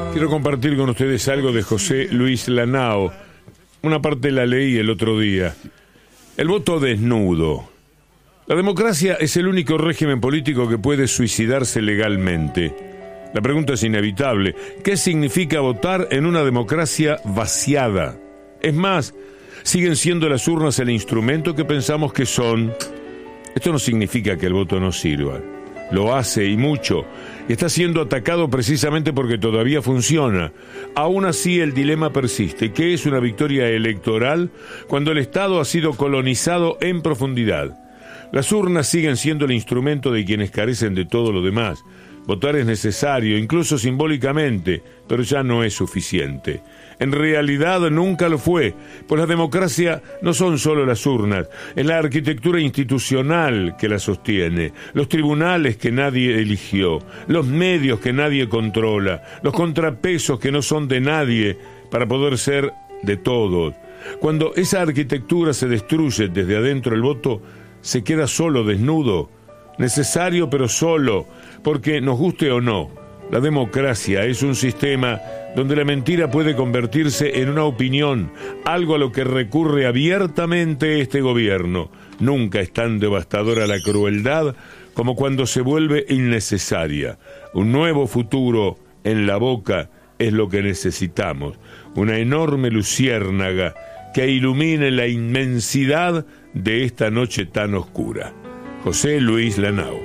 Quiero compartir con ustedes algo de José Luis Lanao. Una parte la leí el otro día. El voto desnudo. La democracia es el único régimen político que puede suicidarse legalmente. La pregunta es inevitable. ¿Qué significa votar en una democracia vaciada? Es más, ¿siguen siendo las urnas el instrumento que pensamos que son? Esto no significa que el voto no sirva. Lo hace y mucho. Y está siendo atacado precisamente porque todavía funciona. Aún así, el dilema persiste. ¿Qué es una victoria electoral cuando el Estado ha sido colonizado en profundidad? Las urnas siguen siendo el instrumento de quienes carecen de todo lo demás. Votar es necesario, incluso simbólicamente, pero ya no es suficiente. En realidad nunca lo fue, pues la democracia no son solo las urnas, es la arquitectura institucional que la sostiene, los tribunales que nadie eligió, los medios que nadie controla, los contrapesos que no son de nadie para poder ser de todos. Cuando esa arquitectura se destruye desde adentro del voto, se queda solo, desnudo, necesario pero solo, porque nos guste o no, la democracia es un sistema donde la mentira puede convertirse en una opinión, algo a lo que recurre abiertamente este gobierno. Nunca es tan devastadora la crueldad como cuando se vuelve innecesaria. Un nuevo futuro en la boca es lo que necesitamos, una enorme luciérnaga que ilumine la inmensidad de esta noche tan oscura. José Luis Lanao.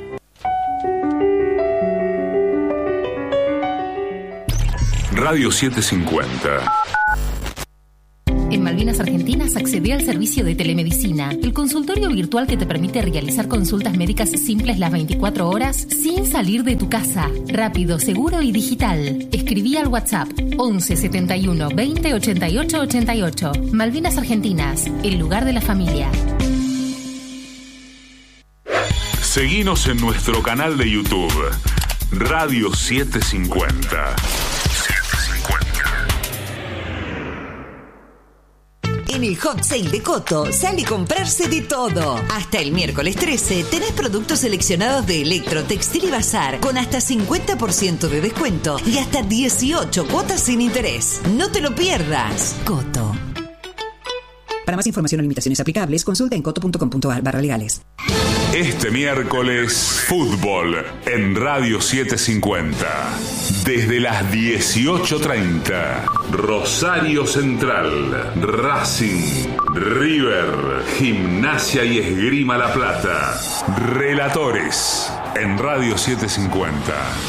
Radio 750. En Malvinas Argentinas accedí al servicio de telemedicina, el consultorio virtual que te permite realizar consultas médicas simples las 24 horas sin salir de tu casa. Rápido, seguro y digital. Escribí al WhatsApp 11 71 20 88 88. Malvinas Argentinas, el lugar de la familia. Seguinos en nuestro canal de YouTube, Radio 750. En el Hot Sale de Coto sale a comprarse de todo. Hasta el miércoles 13 tenés productos seleccionados de Electro, Textil y Bazar con hasta 50% de descuento y hasta 18 cuotas sin interés. No te lo pierdas. Coto. Para más información o limitaciones aplicables, consulta en coto.com.ar/legales. Este miércoles, fútbol en Radio 750. Desde las 18:30, Rosario Central, Racing, River, Gimnasia y Esgrima La Plata. Relatores en Radio 750.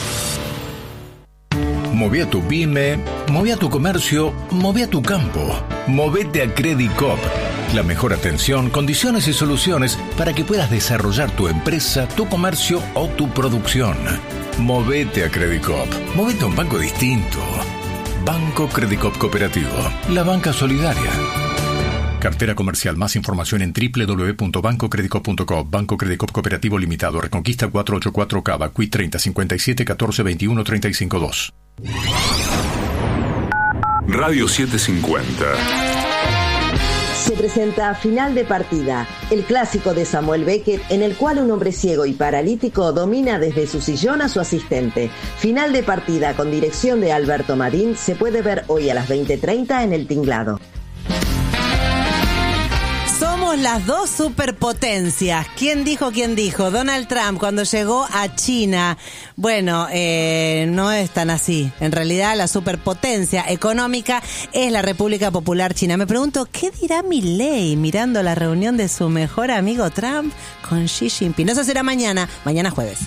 Moví a tu pyme, moví a tu comercio, moví a tu campo. Movete a Credit Coop. La mejor atención, condiciones y soluciones para que puedas desarrollar tu empresa, tu comercio o tu producción. Movete a Credit Coop. Movete a un banco distinto. Banco Credit Coop Cooperativo. La banca solidaria. Cartera comercial. Más información en www.bancocreditcoop.com. Banco Credit Coop Cooperativo Limitado. Reconquista 484 Cava. Qui 30 57 14 21 352. Radio 750. Se presenta Final de Partida, el clásico de Samuel Beckett en el cual un hombre ciego y paralítico domina desde su sillón a su asistente. Final de Partida con dirección de Alberto Marín se puede ver hoy a las 20:30 en El Tinglado. Somos las dos superpotencias. ¿Quién dijo? Donald Trump cuando llegó a China. Bueno, no es tan así. En realidad la superpotencia económica es la República Popular China. Me pregunto, ¿qué dirá Milei mirando la reunión de su mejor amigo Trump con Xi Jinping? Eso será mañana jueves.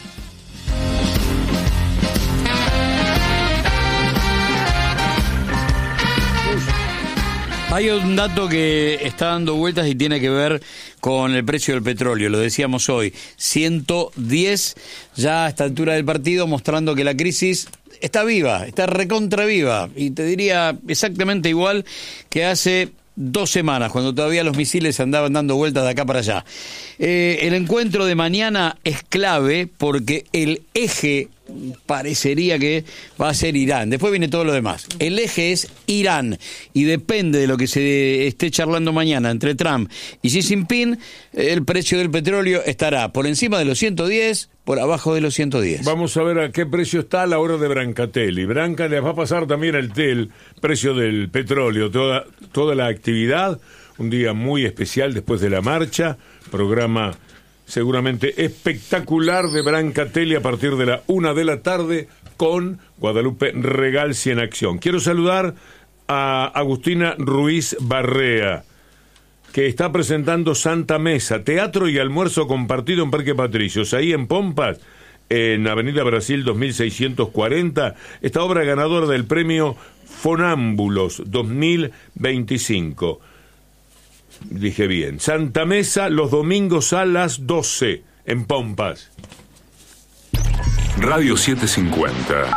Hay un dato que está dando vueltas y tiene que ver con el precio del petróleo. Lo decíamos hoy, 110 ya a esta altura del partido, mostrando que la crisis está viva, está recontra viva. Y te diría exactamente igual que hace 2 semanas, cuando todavía los misiles andaban dando vueltas de acá para allá. El encuentro de mañana es clave porque el eje parecería que va a ser Irán. Después viene todo lo demás. El eje es Irán y depende de lo que se esté charlando mañana entre Trump y Xi Jinping, el precio del petróleo estará por encima de los 110, por abajo de los 110. Vamos a ver a qué precio está a la hora de Brancatelli. Branca les va a pasar también el precio del petróleo, toda la actividad, un día muy especial después de la marcha, programa seguramente espectacular de Brancatelli a partir de la 1 de la tarde con Guadalupe Regalsi en acción. Quiero saludar a Agustina Ruiz Barrea, que está presentando Santa Mesa, teatro y almuerzo compartido en Parque Patricios, ahí en Pompas, en Avenida Brasil 2640, esta obra ganadora del premio Fonámbulos 2025. Dije bien, Santa Mesa los domingos a las 12 en Pompas. Radio 750.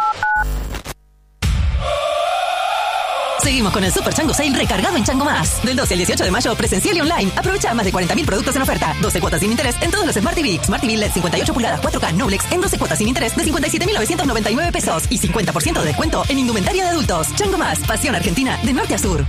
Seguimos con el Super Chango Sale recargado en Chango Más. Del 12 al 18 de mayo, presencial y online. Aprovecha más de 40.000 productos en oferta. 12 cuotas sin interés en todos los Smart TV. Smart TV LED 58 pulgadas 4K Noblex en 12 cuotas sin interés de 57.999 pesos. Y 50% de descuento en indumentaria de adultos. Chango Más, pasión argentina de norte a sur.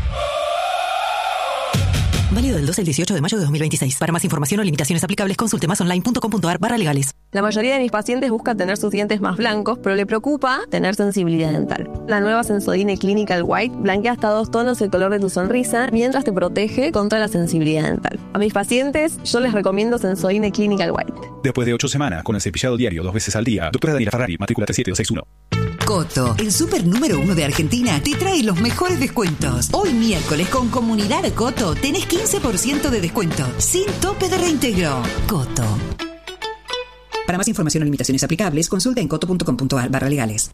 Válido del 12 al 18 de mayo de 2026. Para más información o limitaciones aplicables, consulte masonline.com.ar/legales. La mayoría de mis pacientes buscan tener sus dientes más blancos, pero le preocupa tener sensibilidad dental. La nueva Sensodyne Clinical White blanquea hasta 2 tonos el color de tu sonrisa, mientras te protege contra la sensibilidad dental. A mis pacientes, yo les recomiendo Sensodyne Clinical White. Después de 8 semanas, con el cepillado diario 2 veces al día, doctora Daniela Ferrari, matrícula 37261. Coto, el super número 1 de Argentina, te trae los mejores descuentos. Hoy miércoles con Comunidad Coto tenés 15% de descuento, sin tope de reintegro. Coto. Para más información o limitaciones aplicables, consulta en coto.com.ar/legales.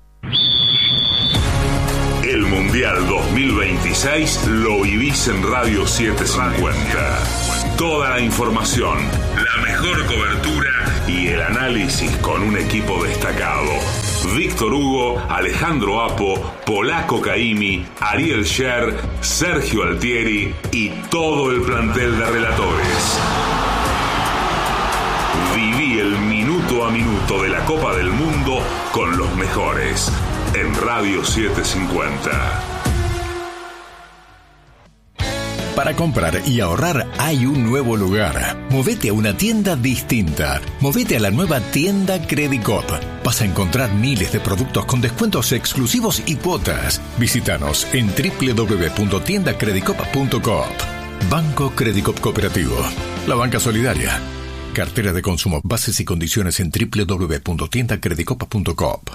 El Mundial 2026 lo vivís en Radio 750. Toda la información, la mejor cobertura y el análisis con un equipo destacado. Víctor Hugo, Alejandro Apo, Polaco Caimi, Ariel Scher, Sergio Altieri y todo el plantel de relatores. Viví el minuto a minuto de la Copa del Mundo con los mejores en Radio 750. Para comprar y ahorrar hay un nuevo lugar. Movete a una tienda distinta. Movete a la nueva tienda Credicop. Vas a encontrar miles de productos con descuentos exclusivos y cuotas. Visítanos en www.tiendacredicop.coop. Banco Credicop Cooperativo. La banca solidaria. Cartera de consumo. Bases y condiciones en www.tiendacredicop.coop.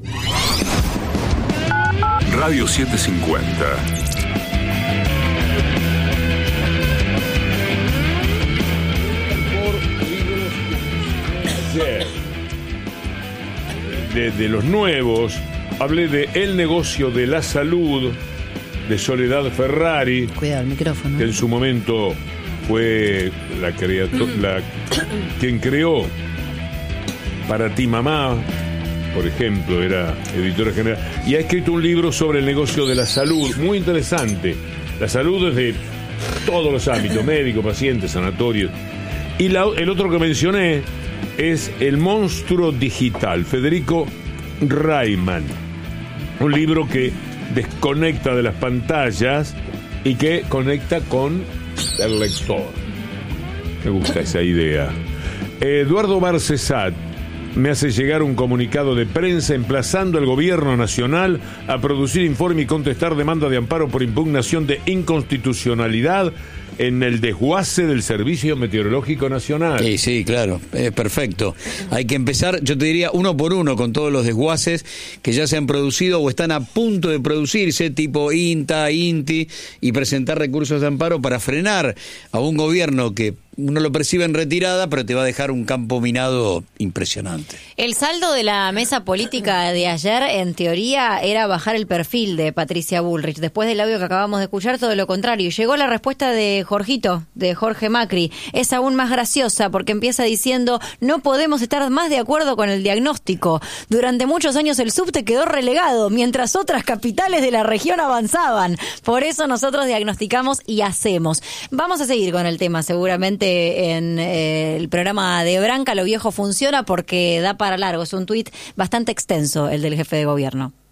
Radio 750. De los nuevos, hablé de El negocio de la salud, de Soledad Ferrari. Cuidado el micrófono. Que en su momento fue quien creó Para ti mamá, por ejemplo, era editora general. Y ha escrito un libro sobre el negocio de la salud, muy interesante. La salud desde todos los ámbitos, médico, paciente, sanatorio. Y el otro que mencioné es El monstruo digital, Federico Rayman. Un libro que desconecta de las pantallas y que conecta con el lector. Me gusta esa idea. Eduardo Barcesat me hace llegar un comunicado de prensa emplazando al gobierno nacional a producir informe y contestar demanda de amparo por impugnación de inconstitucionalidad en el desguace del Servicio Meteorológico Nacional. Sí, sí, claro, perfecto. Hay que empezar, yo te diría, uno por uno con todos los desguaces que ya se han producido o están a punto de producirse, tipo INTA, INTI, y presentar recursos de amparo para frenar a un gobierno que uno lo percibe en retirada, pero te va a dejar un campo minado impresionante. El saldo de la mesa política de ayer, en teoría, era bajar el perfil de Patricia Bullrich. Después del audio que acabamos de escuchar, todo lo contrario. Llegó la respuesta de Jorgito, de Jorge Macri. Es aún más graciosa porque empieza diciendo: no podemos estar más de acuerdo con el diagnóstico. Durante muchos años el subte quedó relegado, mientras otras capitales de la región avanzaban. Por eso nosotros diagnosticamos y hacemos. Vamos a seguir con el tema, seguramente, justamente en el programa de Branca, lo viejo funciona porque da para largo. Es un tuit bastante extenso el del jefe de gobierno.